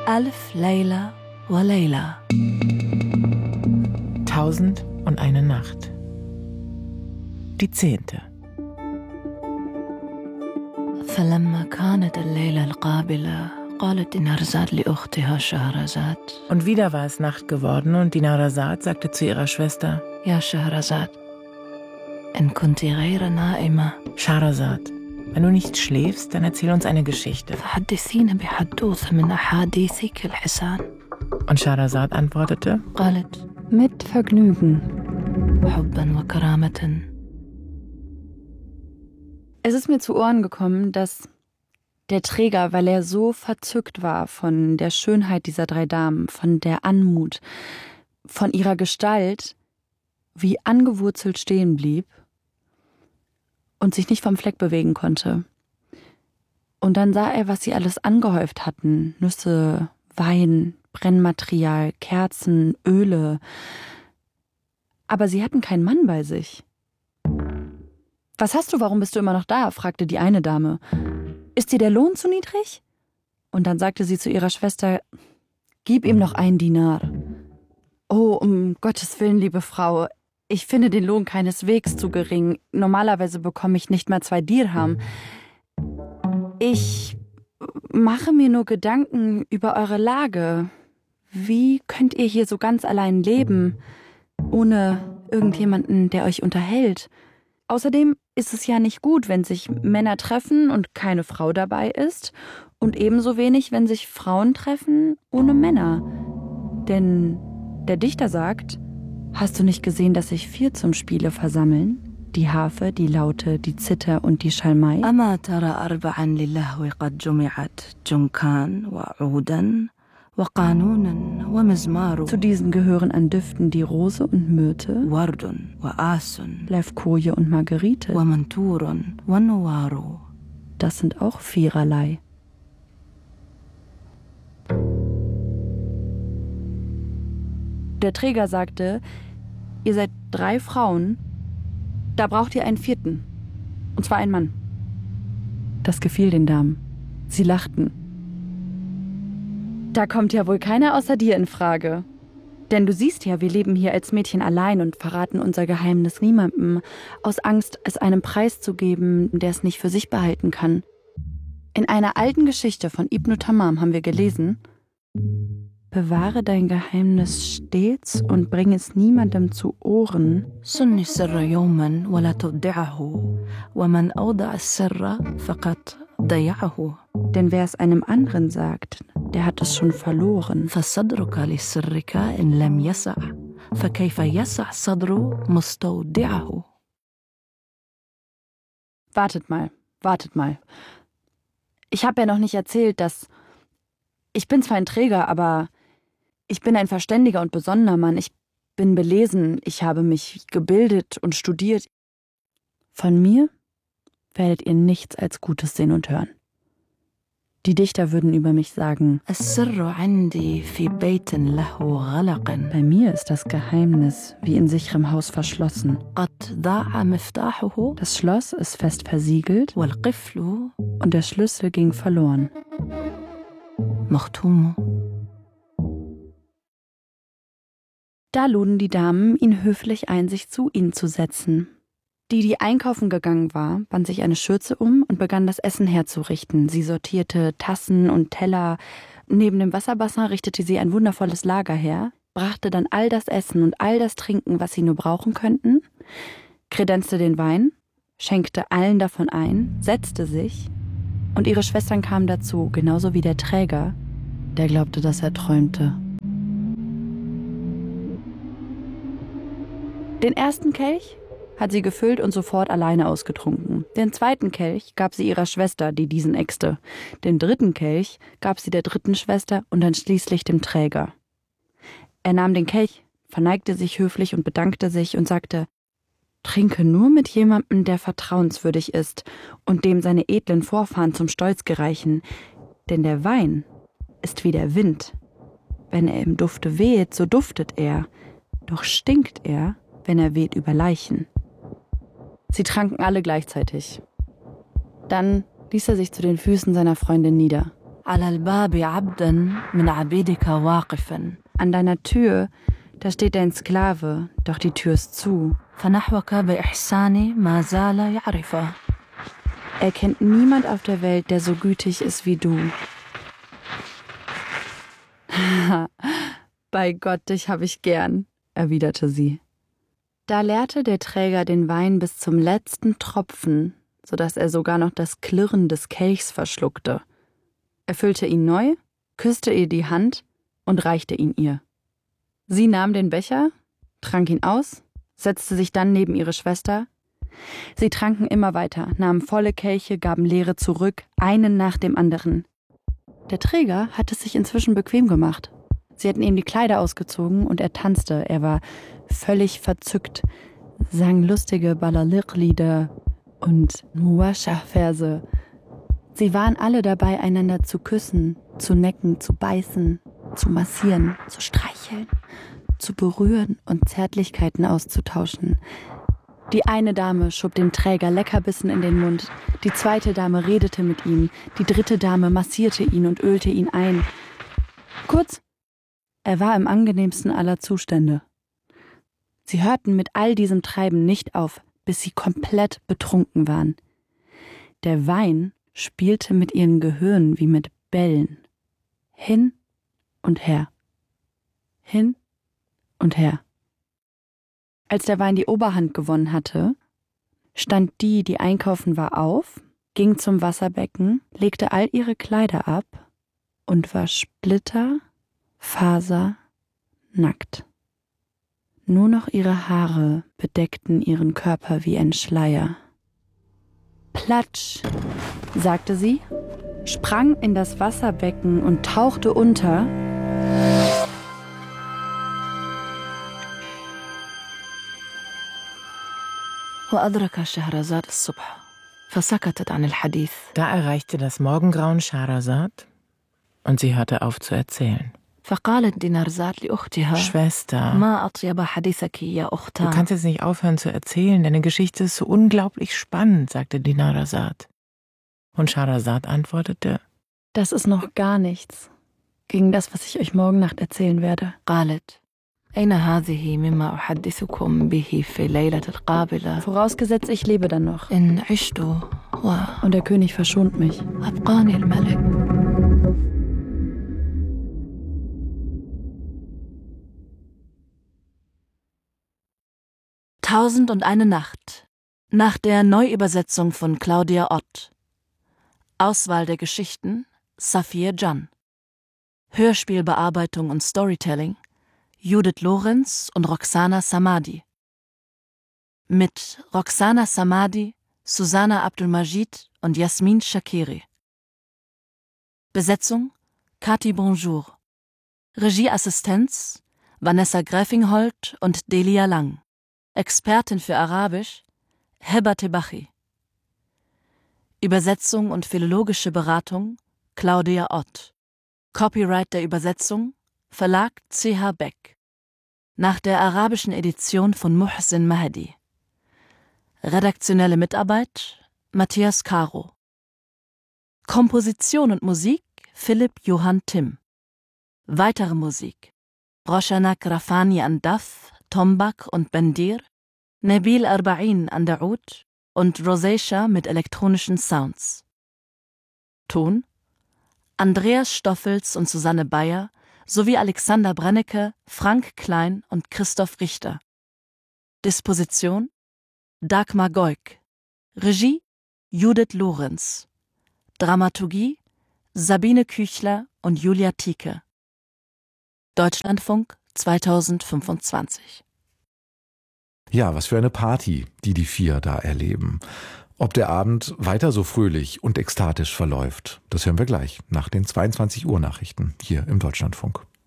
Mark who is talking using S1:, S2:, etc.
S1: ألف ليلة وليلة.
S2: 1001 Nacht. Die 10.
S1: فلما كانت الليلة القابلة قالت دينارزاد لأختها شهرزاد.
S2: Und wieder war es Nacht geworden und Dinarzad sagte zu ihrer Schwester:
S1: يا شهرزاد إن كنت غير نائمة
S2: Schahrazad, wenn du nicht schläfst, dann erzähl uns eine Geschichte.
S1: فحدثينا بحدوث من أحاديثك الحسان.
S2: Und Schahrazad antwortete:
S1: قالت
S3: Mit Vergnügen.
S1: حبا وكرامة.
S3: Es ist mir zu Ohren gekommen, dass der Träger, weil er so verzückt war von der Schönheit dieser 3 Damen, von der Anmut, von ihrer Gestalt, wie angewurzelt stehen blieb und sich nicht vom Fleck bewegen konnte. Und dann sah er, was sie alles angehäuft hatten: Nüsse, Wein, Brennmaterial, Kerzen, Öle. Aber sie hatten keinen Mann bei sich. »Was hast du, warum bist du immer noch da?« fragte die eine Dame. »Ist dir der Lohn zu niedrig?« Und dann sagte sie zu ihrer Schwester: »Gib ihm noch 1 Dinar.« »Oh, um Gottes Willen, liebe Frau, ich finde den Lohn keineswegs zu gering. Normalerweise bekomme ich nicht mal 2 Dirham. Ich mache mir nur Gedanken über eure Lage. Wie könnt ihr hier so ganz allein leben, ohne irgendjemanden, der euch unterhält? Außerdem ist es ja nicht gut, wenn sich Männer treffen und keine Frau dabei ist, und ebenso wenig, wenn sich Frauen treffen ohne Männer. Denn der Dichter sagt: Hast du nicht gesehen, dass sich 4 zum Spiele versammeln? Die Harfe, die Laute, die Zither und die Schalmei.
S1: أما ترى 4 للهو قد جمعت جنكان وعودا وقانون ومزمار.
S3: Zu diesen gehören an Düften die Rose und Myrte,
S1: ورد وآس
S3: Levkoje und Margerite.
S1: ومنتور والنوار.
S3: Das sind auch 4erlei. Der Träger sagte: Ihr seid 3 Frauen, da braucht ihr einen 4. Und zwar einen Mann. Das gefiel den Damen. Sie lachten. Da kommt ja wohl keiner außer dir in Frage. Denn du siehst ja, wir leben hier als Mädchen allein und verraten unser Geheimnis niemandem, aus Angst, es einem preiszugeben, der es nicht für sich behalten kann. In einer alten Geschichte von Ibn Tamam haben wir gelesen: Bewahre dein Geheimnis stets und bring es niemandem zu Ohren.
S1: صن السر يوما ولا تودعه ومن أودع السر فقد ضيعه.
S3: Denn wer es einem anderen sagt, der hat es schon verloren.
S1: فصدرك لسرك إن لم يسع فكيف يسع صدر مستودعه.
S3: Wartet mal. Ich habe ja noch nicht erzählt, dass ich bin zwar ein Träger, aber ich bin ein verständiger und besonnener Mann. Ich bin belesen, ich habe mich gebildet und studiert. Von mir werdet ihr nichts als Gutes sehen und hören. Die Dichter würden über mich sagen:
S1: السر عندي في بيت له غلق.
S3: Bei mir ist das Geheimnis wie in sicherem Haus verschlossen.
S1: قد ضاع مفتاحه
S3: Das Schloss ist fest versiegelt
S1: والقفل
S3: und der Schlüssel ging verloren.
S1: مختوم.
S3: Da luden die Damen ihn höflich ein, sich zu ihnen zu setzen. Die einkaufen gegangen war, band sich eine Schürze um und begann das Essen herzurichten. Sie sortierte Tassen und Teller. Neben dem Wasserbassin richtete sie ein wundervolles Lager her, brachte dann all das Essen und all das Trinken, was sie nur brauchen könnten, kredenzte den Wein, schenkte allen davon ein, setzte sich, und ihre Schwestern kamen dazu, genauso wie der Träger, der glaubte, dass er träumte. Den 1. Kelch hat sie gefüllt und sofort alleine ausgetrunken. Den 2. Kelch gab sie ihrer Schwester, die diesen ächzte. Den 3. Kelch gab sie der 3. Schwester und dann schließlich dem Träger. Er nahm den Kelch, verneigte sich höflich und bedankte sich und sagte: Trinke nur mit jemandem, der vertrauenswürdig ist und dem seine edlen Vorfahren zum Stolz gereichen. Denn der Wein ist wie der Wind. Wenn er im Dufte weht, so duftet er. Doch stinkt er, wenn er weht über Leichen. Sie tranken alle gleichzeitig. Dann ließ er sich zu den Füßen seiner Freundin nieder.
S1: على الباب عبدا من عبيدك واقفا.
S3: An deiner Tür, da steht dein Sklave, doch die Tür ist zu.
S1: فنحوك بإحساني ما زال يعرفه.
S3: Er kennt niemand auf der Welt, der so gütig ist wie du. Bei Gott, dich hab ich gern, erwiderte sie. Da leerte der Träger den Wein bis zum letzten Tropfen, sodass er sogar noch das Klirren des Kelchs verschluckte. Er füllte ihn neu, küsste ihr die Hand und reichte ihn ihr. Sie nahm den Becher, trank ihn aus, setzte sich dann neben ihre Schwester. Sie tranken immer weiter, nahmen volle Kelche, gaben leere zurück, einen nach dem anderen. Der Träger hatte es sich inzwischen bequem gemacht. Sie hatten ihm die Kleider ausgezogen und er tanzte. Er war völlig verzückt, sang lustige Balaliq-Lieder und Muwashah-Verse. Sie waren alle dabei, einander zu küssen, zu necken, zu beißen, zu massieren, zu streicheln, zu berühren und Zärtlichkeiten auszutauschen. Die eine Dame schob dem Träger Leckerbissen in den Mund, die zweite Dame redete mit ihm, die dritte Dame massierte ihn und ölte ihn ein. Kurz, er war im angenehmsten aller Zustände. Sie hörten mit all diesem Treiben nicht auf, bis sie komplett betrunken waren. Der Wein spielte mit ihren Gehirnen wie mit Bällen. Hin und her. Hin und her. Als der Wein die Oberhand gewonnen hatte, stand die, die einkaufen war, auf, ging zum Wasserbecken, legte all ihre Kleider ab und war splitterfasernackt. Nur noch ihre Haare bedeckten ihren Körper wie ein Schleier. Platsch, sagte sie, sprang in das Wasserbecken und tauchte unter.
S1: وأدرك شهرزاد الصبح فسكتت عن الحديث.
S2: Da erreichte das Morgengrauen Schahrazad und sie hörte auf zu erzählen.
S1: فقالت دينارزاد لأختها
S2: Schwester,
S1: ما أطيب حديثك يا
S2: du
S1: أختان.
S2: kannst jetzt nicht aufhören zu erzählen, deine Geschichte ist so unglaublich spannend, sagte Dinarzad. Und Schahrazad antwortete,
S3: Das ist noch gar nichts gegen das, was ich euch morgen Nacht erzählen werde.
S1: قالت أين هذه مما أحدثكم به في الليلة القابلة.
S3: Vorausgesetzt, ich lebe dann noch.
S1: إن عشت
S3: Und der König verschont mich.
S1: وأبقاني الملك. Tausendundeine Nacht nach der Neuübersetzung von Claudia Ott. Auswahl der Geschichten Safiye Can. Hörspielbearbeitung und Storytelling Judith Lorenz und Roxana Samadi. Mit Roxana Samadi, Susanna Abdulmajid und Jasmin Shakiri. Besetzung Kati Bonjour. Regieassistenz Vanessa Gräfingholt und Delia Lang. Expertin für Arabisch Heba Tebachi. Übersetzung und philologische Beratung Claudia Ott. Copyright der Übersetzung Verlag CH Beck. Nach der arabischen Edition von Muhsin Mahdi. Redaktionelle Mitarbeit Matthias Caro. Komposition und Musik Philipp Johann Timm. Weitere Musik Roshanak Rafani an Daf, Tombak und Bendir, Nabil Arba'in an der Oud und Rosacea mit elektronischen Sounds. Ton Andreas Stoffels und Susanne Bayer sowie Alexander Brennecke, Frank Klein und Christoph Richter. Disposition Dagmar Goik. Regie Judith Lorenz. Dramaturgie Sabine Küchler und Julia Tieke. Deutschlandfunk 2025.
S4: Ja, was für eine Party, die vier da erleben. Ob der Abend weiter so fröhlich und ekstatisch verläuft, das hören wir gleich nach den 22 Uhr Nachrichten hier im Deutschlandfunk.